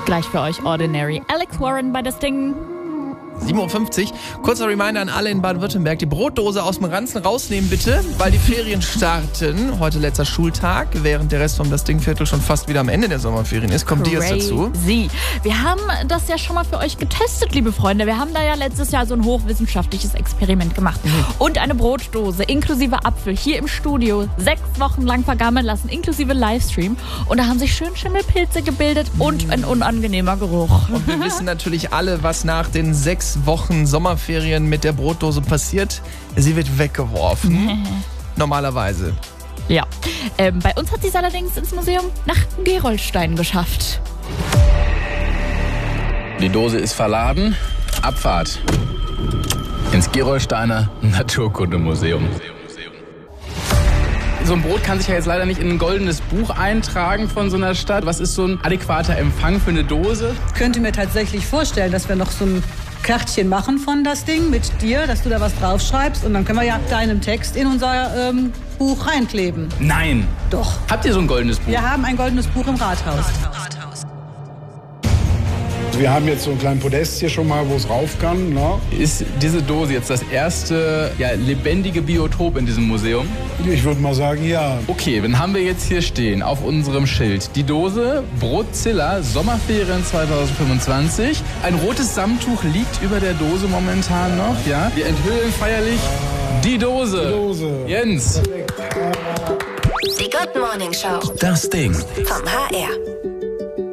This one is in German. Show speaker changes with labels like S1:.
S1: Gleich für euch Ordinary. Alex Warren bei das Ding.
S2: 7.50 Uhr. Kurzer Reminder an alle in Baden-Württemberg. Die Brotdose aus dem Ranzen rausnehmen bitte, weil die Ferien starten. Heute letzter Schultag, während der Rest vom Das Ding-Viertel schon fast wieder am Ende der Sommerferien ist. Kommt die jetzt dazu?
S1: Wir haben das ja schon mal für euch getestet, liebe Freunde. Wir haben da ja letztes Jahr so ein hochwissenschaftliches Experiment gemacht. Und eine Brotdose inklusive Apfel hier im Studio 6 Wochen lang vergammeln lassen, inklusive Livestream. Und da haben sich schön Schimmelpilze gebildet und ein unangenehmer Geruch.
S2: Und wir wissen natürlich alle, was nach den 6 Wochen Sommerferien mit der Brotdose passiert. Sie wird weggeworfen. Normalerweise.
S1: Ja. Bei uns hat sie es allerdings ins Museum nach Gerolstein geschafft.
S3: Die Dose ist verladen. Abfahrt. Ins Gerolsteiner Naturkundemuseum. So ein Brot kann sich ja jetzt leider nicht in ein goldenes Buch eintragen von so einer Stadt. Was ist so ein adäquater Empfang für eine Dose?
S4: Ich könnte mir tatsächlich vorstellen, dass wir noch so ein Kärtchen machen von das Ding mit dir, dass du da was draufschreibst und dann können wir ja deinen Text in unser Buch reinkleben.
S3: Nein.
S4: Doch.
S3: Habt ihr so ein goldenes Buch?
S4: Wir haben ein goldenes Buch im Rathaus.
S5: Wir haben jetzt so einen kleinen Podest hier schon mal, wo es rauf kann. Ne?
S3: Ist diese Dose jetzt das erste lebendige Biotop in diesem Museum?
S5: Ich würde mal sagen, ja.
S3: Okay, dann haben wir jetzt hier stehen auf unserem Schild die Dose Brotzilla Sommerferien 2025. Ein rotes Samttuch liegt über der Dose momentan noch. Ja? Wir enthüllen feierlich die Dose.
S5: Die Dose.
S3: Jens.
S6: Die Good Morning Show.
S7: Das Ding.
S6: Vom HR.